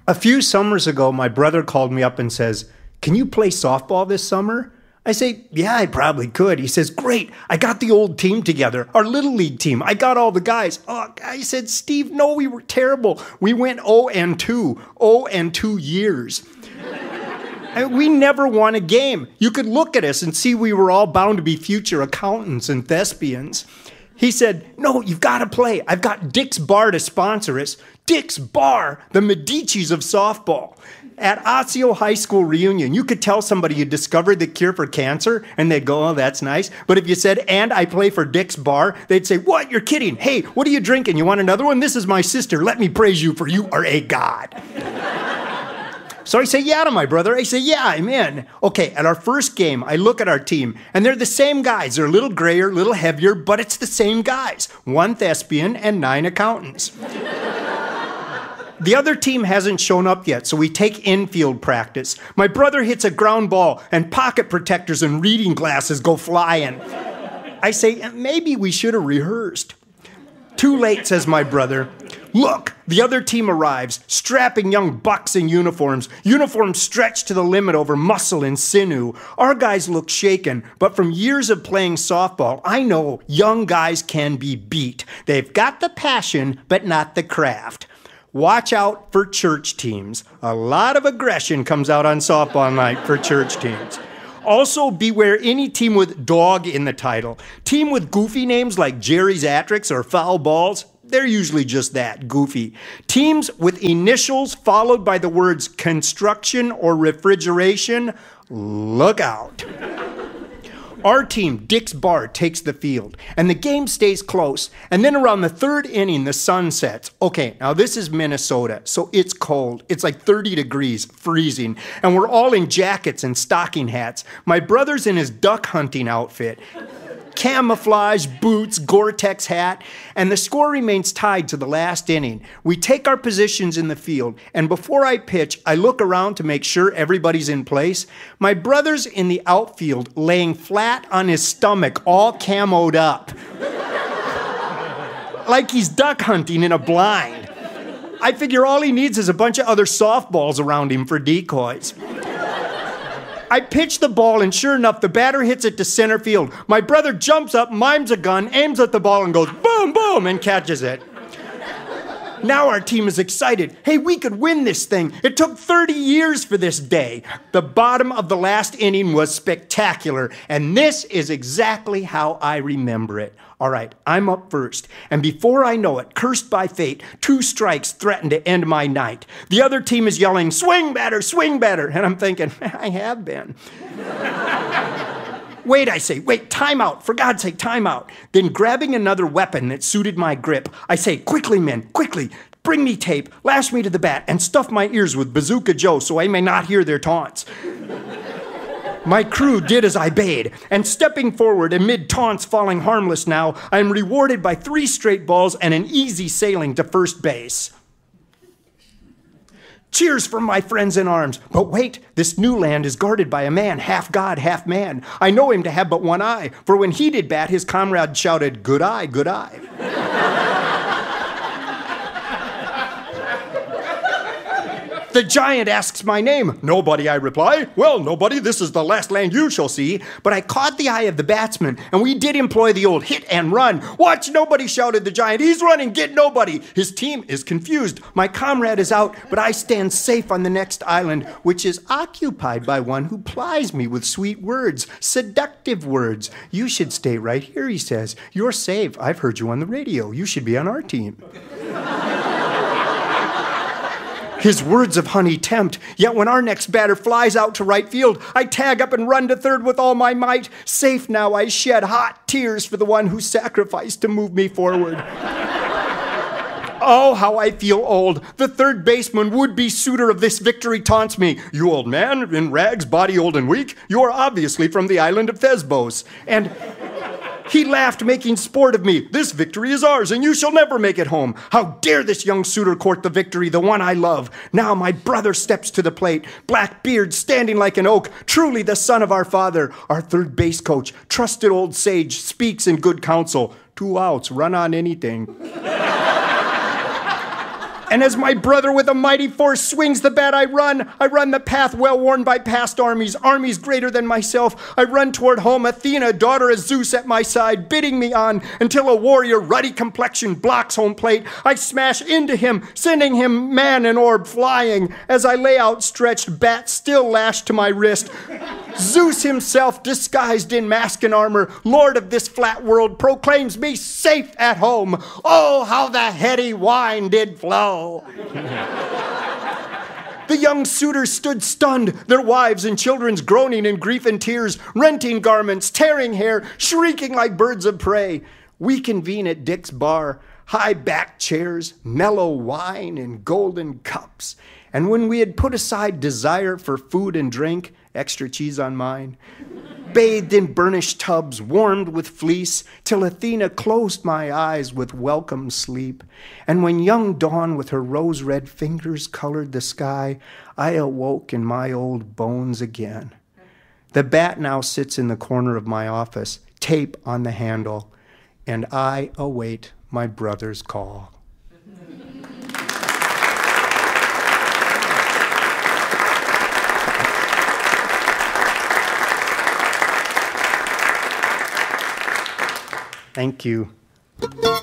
A few summers ago, my brother called me up and says, "Can you play softball this summer?" I say, "Yeah, I probably could." He says, "Great, I got the old team together, our little league team. I got all the guys." Oh, I said, "Steve, no, we were terrible. We went 0-2, 0-2 years. We never won a game. You could look at us and see we were all bound to be future accountants and thespians." He said, "No, you've got to play. I've got Dick's Bar to sponsor us." Dick's Bar, the Medicis of softball. At Osseo High School reunion, you could tell somebody you discovered the cure for cancer, and they'd go, "Oh, that's nice." But if you said, "And I play for Dick's Bar," they'd say, "What? You're kidding. Hey, what are you drinking? You want another one? This is my sister. Let me praise you, for you are a god." So I say, "Yeah," to my brother. I say, "Yeah, I'm in." Okay, at our first game, I look at our team, and they're the same guys. They're a little grayer, a little heavier, but it's the same guys. 1 thespian and 9 accountants. The other team hasn't shown up yet, so we take infield practice. My brother hits a ground ball, and pocket protectors and reading glasses go flying. I say, "Maybe we should have rehearsed." "Too late," says my brother. "Look, the other team arrives, strapping young bucks in uniforms stretched to the limit over muscle and sinew. Our guys look shaken, but from years of playing softball, I know young guys can be beat. They've got the passion, but not the craft. Watch out for church teams. A lot of aggression comes out on softball night for church teams. Also, beware any team with dog in the title. Team with goofy names like Jerry's Atrix or Foul Balls, they're usually just that, goofy. Teams with initials followed by the words construction or refrigeration, look out. Our team, Dick's Bar, takes the field, and the game stays close. And then around the 3rd inning, the sun sets. Okay, now this is Minnesota, so it's cold. It's like 30 degrees, freezing. And we're all in jackets and stocking hats. My brother's in his duck hunting outfit. Camouflage, boots, Gore-Tex hat, and the score remains tied to the last inning. We take our positions in the field, and before I pitch, I look around to make sure everybody's in place. My brother's in the outfield, laying flat on his stomach, all camoed up. Like he's duck hunting in a blind. I figure all he needs is a bunch of other softballs around him for decoys. I pitch the ball, and sure enough, the batter hits it to center field. My brother jumps up, mimes a gun, aims at the ball, and goes boom, boom, and catches it. Now our team is excited. Hey, we could win this thing. It took 30 years for this day. The bottom of the last inning was spectacular, and this is exactly how I remember it. All right, I'm up first, and before I know it, cursed by fate, 2 strikes threaten to end my night. The other team is yelling, swing batter, and I'm thinking, I have been. Wait, I say, time out. For God's sake, time out. Then grabbing another weapon that suited my grip, I say, quickly, men, quickly, bring me tape, lash me to the bat, and stuff my ears with Bazooka Joe so I may not hear their taunts. My crew did as I bade, and stepping forward amid taunts falling harmless now, I am rewarded by 3 straight balls and an easy sailing to first base. Cheers from my friends in arms. But wait, this new land is guarded by a man, half god, half man. I know him to have but one eye, for when he did bat, his comrade shouted, good eye, good eye. The giant asks my name. Nobody, I reply. Well, nobody, this is the last land you shall see. But I caught the eye of the batsman, and we did employ the old hit and run. Watch nobody, shouted the giant. He's running, get nobody. His team is confused. My comrade is out, but I stand safe on the next island, which is occupied by one who plies me with sweet words, seductive words. You should stay right here, he says. You're safe. I've heard you on the radio. You should be on our team. His words of honey tempt, yet when our next batter flies out to right field, I tag up and run to third with all my might. Safe now, I shed hot tears for the one who sacrificed to move me forward. Oh, how I feel old. The third baseman, would-be suitor of this victory, taunts me. You old man, in rags, body old and weak, you are obviously from the island of Thesbos. And he laughed, making sport of me. This victory is ours, and you shall never make it home. How dare this young suitor court the victory, the one I love? Now my brother steps to the plate, black beard standing like an oak, truly the son of our father. Our third base coach, trusted old sage, speaks in good counsel. 2 outs, run on anything. And as my brother with a mighty force swings the bat, I run the path well worn by past armies greater than myself. I run toward home, Athena, daughter of Zeus, at my side, bidding me on, until a warrior, ruddy complexion, blocks home plate. I smash into him, sending him man and orb flying, as I lay outstretched, bat still lashed to my wrist. Zeus himself, disguised in mask and armor, lord of this flat world, proclaims me safe at home. Oh, how the heady wine did flow. The young suitors stood stunned, their wives and children's groaning in grief and tears, renting garments, tearing hair, shrieking like birds of prey. We convene at Dick's bar, high-backed chairs, mellow wine in golden cups. And when we had put aside desire for food and drink, extra cheese on mine, bathed in burnished tubs, warmed with fleece, till Athena closed my eyes with welcome sleep. And when young dawn with her rose-red fingers colored the sky, I awoke in my old bones again. The bat now sits in the corner of my office, tape on the handle, and I await my brother's call. Thank you.